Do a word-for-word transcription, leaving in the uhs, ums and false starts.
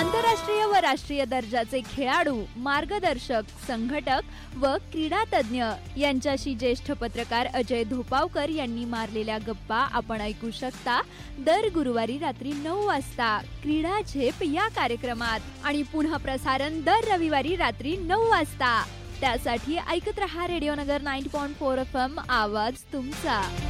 आंतरराष्ट्रीय व राष्ट्रीय दर्जाचे खेळाडू, मार्गदर्शक, संघटक व क्रीडा तज्ञ यांच्याशी ज्येष्ठ पत्रकार अजय धोपावकर यांनी मारलेल्या गप्पा आपण ऐकू शकता दर गुरुवारी रात्री नऊ वाजता क्रीडा झेप या कार्यक्रमात आणि पुन्हा प्रसारण दर रविवारी रात्री नऊ वाजता. त्यासाठी ऐकत रहा रेडिओ नगर नव्वद पॉइंट चार एफ एम, आवाज तुमचा.